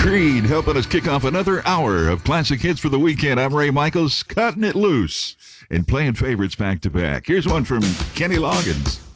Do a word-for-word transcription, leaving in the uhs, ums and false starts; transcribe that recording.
Creed helping us kick off another hour of classic hits for the weekend. I'm Ray Michaels, cutting it loose and playing favorites back to back. Here's one from Kenny Loggins.